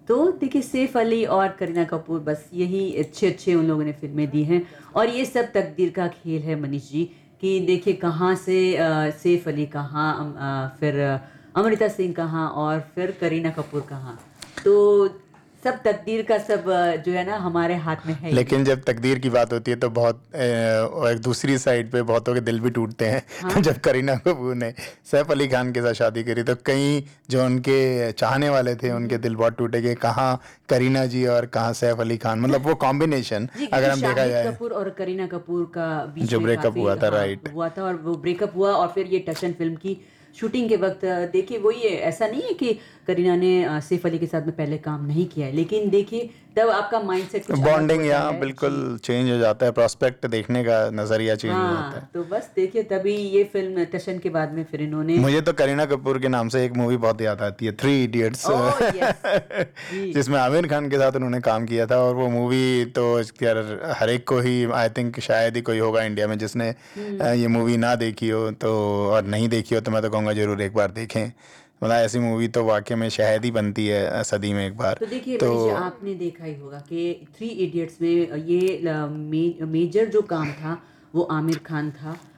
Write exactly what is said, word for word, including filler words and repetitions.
तो देखिए सैफ अली और करीना कपूर बस यही अच्छे-अच्छे उन लोगों ने फ़िल्में दी हैं और ये सब तकदीर का खेल है मनीष जी कि देखिए कहाँ से अ, सैफ अली कहाँ अम अ, फिर अमृता सिंह कहाँ और फिर करीना कपूर कहाँ। तो सब तकदीर का सब अ, जो है ना हमारे हाथ में है ही नहीं। लेकिन जब तकदीर की बात होती है तो बहुत अ, और एक दूसरी साइड पे बहुतों के दिल भी टूटते हैं। तो हाँ। जब करीना कपूर ने सैफ अली खान के साथ शादी करी तो कई जो उनके चाहने वाले थे हुँ, उनके हुँ। दिल बहुत टूटे कि कहाँ करीना जी और कहाँ सैफ अली खान, मतलब वो कॉम्बिनेशन जी, अगर क्योंकि हम देखा शाहिद जाए कपूर और करीना कपूर का बीच जो में ब्रेकअप काफ़ी हुआ था, हाँ, राइट। हुआ था और वो ब्रेकअप हुआ और फिर ये टशन फ़िल्म की शूटिंग के वक़्त देखिए वही है, ऐसा नहीं है कि करीना ने अ, सैफ अली के साथ में पहले काम नहीं किया है, लेकिन देखिए तब आपका माइंडसेट कुछ अलग बॉन्डिंग होता यहाँ है। जी। बिल्कुल चेंज हो जाता है, प्रोस्पेक्ट देखने का नज़रिया चेंज हो जाता है। हाँ, तो बस देखिए तभी ये फ़िल्म टशन के बाद में फिर इन्होंने मुझे तो करीना कपूर के नाम से एक मूवी बहुत याद आती है, थ्री इडियट्स। ओह! यस। जी। जिसमें आमिर खान के साथ उन्होंने काम किया था और वो मूवी तो यार हर एक को ही आई थिंक शायद ही कोई होगा इंडिया में जिसने अ, हुँ। ये मूवी ना देखी हो, तो और नहीं देखी हो तो मैं तो कहूँगा ज़रूर एक बार देखें। मतलब ऐसी मूवी तो वाकई में शायद ही बनती है अ, सदी में एक बार। तो देखिए तो मनीष जी आपने देखा ही होगा कि थ्री इडियट्स में ये ल मे मेजर जो काम था वो आमिर खान था